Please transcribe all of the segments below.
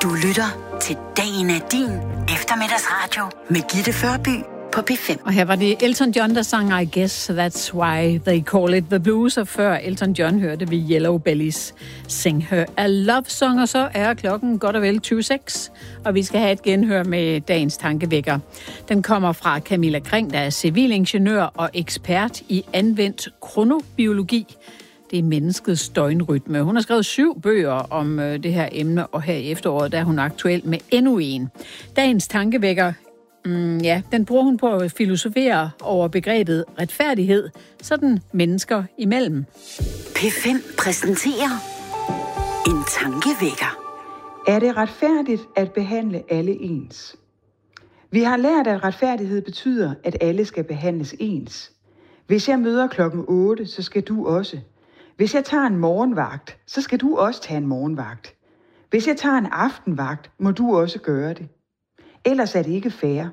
Du lytter til Dagen er din eftermiddagsradio med Gitte Førby på P5. Og her var det Elton John, der sang I Guess That's Why They Call It The Blues. Og før Elton John hørte vi Yellow Bellies Sing Her a Love Song. Og så er klokken godt og vel 26, og vi skal have et genhør med dagens tankevækker. Den kommer fra Camilla Kring, der er civilingeniør og ekspert i anvendt kronobiologi. Det er menneskets døgnrytme. Hun har skrevet 7 bøger om det her emne, og her i efteråret der er hun aktuel med endnu en. Dagens tankevækker, den bruger hun på at filosofere over begrebet retfærdighed, sådan mennesker imellem. P5 præsenterer en tankevækker. Er det retfærdigt at behandle alle ens? Vi har lært, at retfærdighed betyder, at alle skal behandles ens. Hvis jeg møder klokken 8, så skal du også. Hvis jeg tager en morgenvagt, så skal du også tage en morgenvagt. Hvis jeg tager en aftenvagt, må du også gøre det. Ellers er det ikke fair.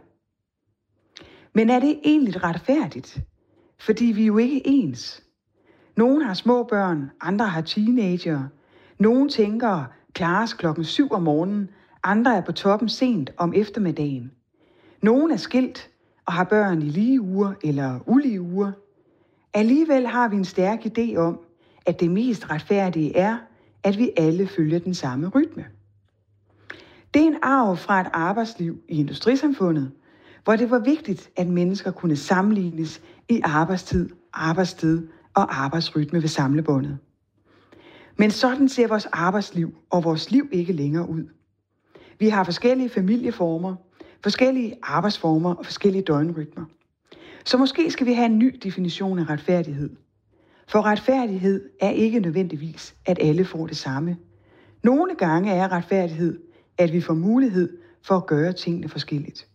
Men er det egentlig retfærdigt? Fordi vi er jo ikke ens. Nogle har små børn, andre har teenager. Nogle tænker klares klokken 7 om morgenen, andre er på toppen sent om eftermiddagen. Nogle er skilt og har børn i lige uger eller ulige uger. Alligevel har vi en stærk idé om, at det mest retfærdige er, at vi alle følger den samme rytme. Det er en arv fra et arbejdsliv i industrisamfundet, hvor det var vigtigt, at mennesker kunne sammenlignes i arbejdstid, arbejdssted og arbejdsrytme ved samlebåndet. Men sådan ser vores arbejdsliv og vores liv ikke længere ud. Vi har forskellige familieformer, forskellige arbejdsformer og forskellige døgnrytmer. Så måske skal vi have en ny definition af retfærdighed. For retfærdighed er ikke nødvendigvis, at alle får det samme. Nogle gange er retfærdighed, at vi får mulighed for at gøre tingene forskelligt.